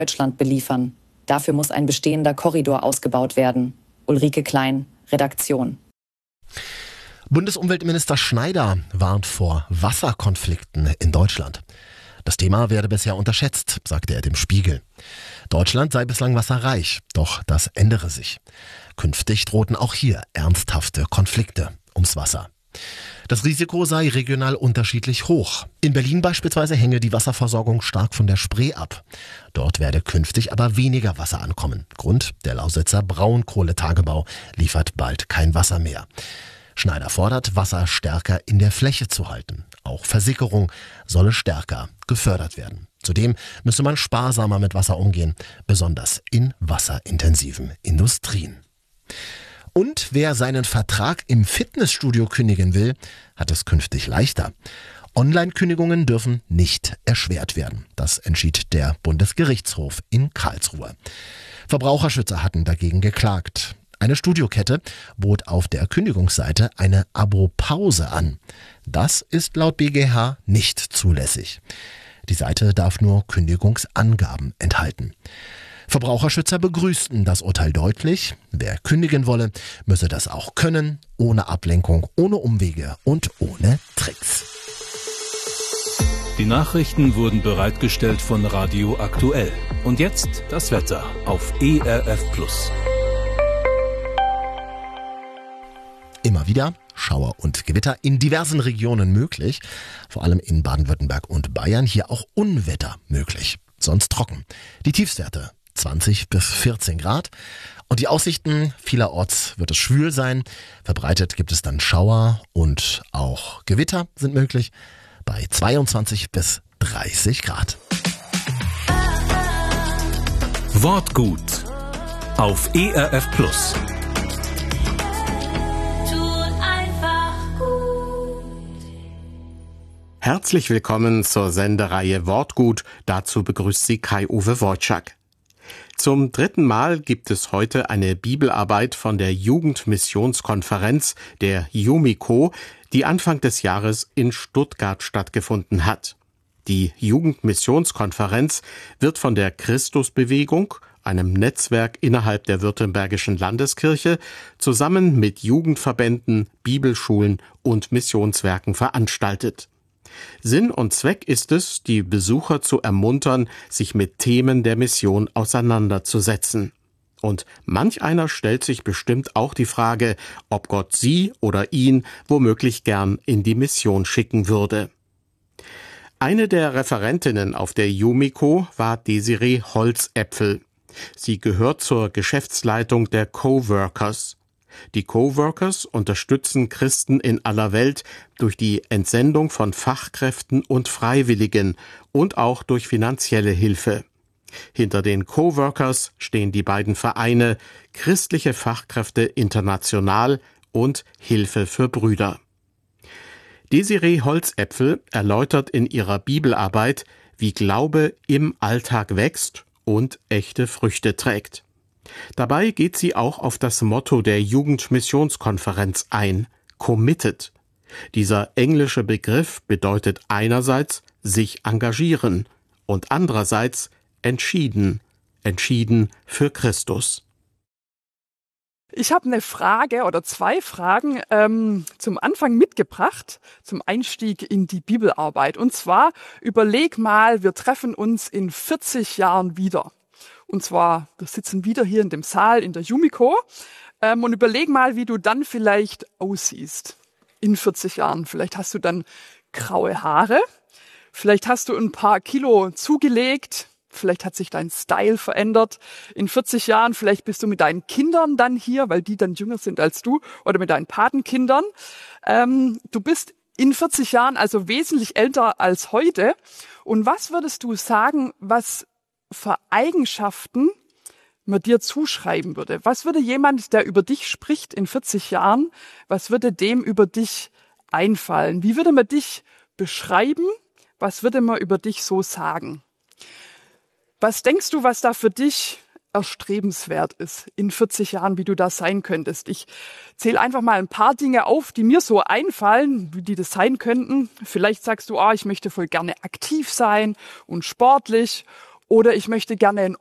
Deutschland beliefern. Dafür muss ein bestehender Korridor ausgebaut werden. Ulrike Klein, Redaktion. Bundesumweltminister Schneider warnt vor Wasserkonflikten in Deutschland. Das Thema werde bisher unterschätzt, sagte er dem Spiegel. Deutschland sei bislang wasserreich, doch das ändere sich. Künftig drohten auch hier ernsthafte Konflikte ums Wasser. Das Risiko sei regional unterschiedlich hoch. In Berlin beispielsweise hänge die Wasserversorgung stark von der Spree ab. Dort werde künftig aber weniger Wasser ankommen. Grund: der Lausitzer Braunkohletagebau liefert bald kein Wasser mehr. Schneider fordert, Wasser stärker in der Fläche zu halten. Auch Versickerung solle stärker gefördert werden. Zudem müsse man sparsamer mit Wasser umgehen, besonders in wasserintensiven Industrien. Und wer seinen Vertrag im Fitnessstudio kündigen will, hat es künftig leichter. Online-Kündigungen dürfen nicht erschwert werden. Das entschied der Bundesgerichtshof in Karlsruhe. Verbraucherschützer hatten dagegen geklagt. Eine Studiokette bot auf der Kündigungsseite eine Abo-Pause an. Das ist laut BGH nicht zulässig. Die Seite darf nur Kündigungsangaben enthalten. Verbraucherschützer begrüßten das Urteil deutlich. Wer kündigen wolle, müsse das auch können, ohne Ablenkung, ohne Umwege und ohne Tricks. Die Nachrichten wurden bereitgestellt von Radio Aktuell. Und jetzt das Wetter auf ERF+. Immer wieder Schauer und Gewitter in diversen Regionen möglich, vor allem in Baden-Württemberg und Bayern, hier auch Unwetter möglich, sonst trocken. Die Tiefstwerte 20 bis 14 Grad und die Aussichten: vielerorts wird es schwül sein, verbreitet gibt es dann Schauer und auch Gewitter sind möglich bei 22 bis 30 Grad. Wortgut auf ERF+. Herzlich willkommen zur Sendereihe Wortgut. Dazu begrüßt Sie Kai-Uwe Wojczak. Zum 3. Mal gibt es heute eine Bibelarbeit von der Jugendmissionskonferenz, der JUMICO, die Anfang des Jahres in Stuttgart stattgefunden hat. Die Jugendmissionskonferenz wird von der Christusbewegung, einem Netzwerk innerhalb der Württembergischen Landeskirche, zusammen mit Jugendverbänden, Bibelschulen und Missionswerken veranstaltet. Sinn und Zweck ist es, die Besucher zu ermuntern, sich mit Themen der Mission auseinanderzusetzen. Und manch einer stellt sich bestimmt auch die Frage, ob Gott sie oder ihn womöglich gern in die Mission schicken würde. Eine der Referentinnen auf der JUMICO war Desiree Holzäpfel. Sie gehört zur Geschäftsleitung der Coworkers. Die Coworkers unterstützen Christen in aller Welt durch die Entsendung von Fachkräften und Freiwilligen und auch durch finanzielle Hilfe. Hinter den Coworkers stehen die beiden Vereine Christliche Fachkräfte International und Hilfe für Brüder. Desiree Holzäpfel erläutert in ihrer Bibelarbeit, wie Glaube im Alltag wächst und echte Früchte trägt. Dabei geht sie auch auf das Motto der Jugendmissionskonferenz ein: Committed. Dieser englische Begriff bedeutet einerseits sich engagieren und andererseits entschieden für Christus. Ich habe eine Frage oder 2 Fragen zum Anfang mitgebracht, zum Einstieg in die Bibelarbeit. Und zwar, überleg mal, wir treffen uns in 40 Jahren wieder. Und zwar, wir sitzen wieder hier in dem Saal in der JUMICO und überleg mal, wie du dann vielleicht aussiehst in 40 Jahren. Vielleicht hast du dann graue Haare, vielleicht hast du ein paar Kilo zugelegt, vielleicht hat sich dein Style verändert in 40 Jahren, vielleicht bist du mit deinen Kindern dann hier, weil die dann jünger sind als du, oder mit deinen Patenkindern. Du bist in 40 Jahren also wesentlich älter als heute. Und was würdest du sagen, was für Eigenschaften man dir zuschreiben würde? Was würde jemand, der über dich spricht in 40 Jahren, was würde dem über dich einfallen? Wie würde man dich beschreiben? Was würde man über dich so sagen? Was denkst du, was da für dich erstrebenswert ist in 40 Jahren, wie du da sein könntest? Ich zähle einfach mal ein paar Dinge auf, die mir so einfallen, wie die das sein könnten. Vielleicht sagst du, ich möchte voll gerne aktiv sein und sportlich. Oder ich möchte gerne einen